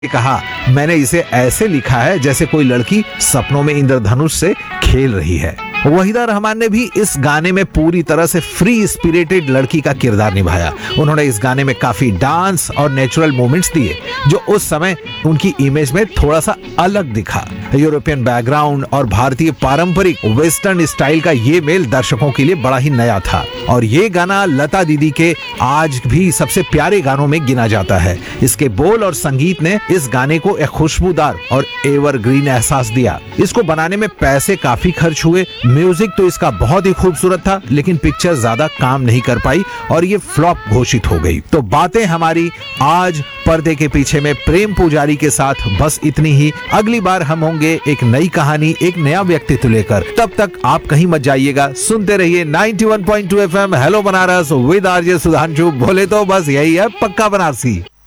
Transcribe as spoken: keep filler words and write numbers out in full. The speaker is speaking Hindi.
कहा, मैंने इसे ऐसे लिखा है जैसे कोई लड़की सपनों में इंद्रधनुष से खेल रही है। वहीदा रहमान ने भी इस गाने में पूरी तरह से फ्री स्पिरिटेड लड़की का किरदार निभाया। उन्होंने इस गाने में काफी डांस और नेचुरल मूवमेंट्स दिए जो उस समय उनकी इमेज में थोड़ा सा अलग दिखा। यूरोपियन बैकग्राउंड और भारतीय पारंपरिक वेस्टर्न स्टाइल का ये मेल दर्शकों के लिए बड़ा ही नया था और ये गाना लता दीदी के आज भी सबसे प्यारे गानों में गिना जाता है। इसके बोल और संगीत ने इस गाने को एक खुशबूदार और एवरग्रीन एहसास दिया। इसको बनाने में पैसे काफी खर्च हुए। म्यूजिक तो इसका बहुत ही खूबसूरत था, लेकिन पिक्चर ज्यादा काम नहीं कर पाई और ये फ्लॉप घोषित हो गई। तो बातें हमारी आज पर्दे के पीछे में प्रेम पुजारी के साथ बस इतनी ही। अगली बार हम होंगे एक नई कहानी, एक नया व्यक्तित्व लेकर। तब तक आप कहीं मत जाइएगा, सुनते रहिए ninety one point two F M hello Banaras with RJ Sudhanshu. बोले तो बस यही है, पक्का बनारसी।